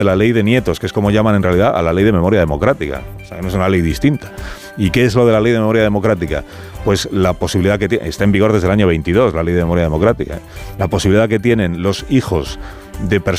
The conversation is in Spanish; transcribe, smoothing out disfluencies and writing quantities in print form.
la ley de nietos, que es como llaman en realidad a la ley de memoria democrática. O sea, que no es una ley distinta. ¿Y qué es lo de la ley de memoria democrática? Pues la posibilidad que tiene, está en vigor desde el año 22, la ley de memoria democrática, la posibilidad que tienen los hijos de personas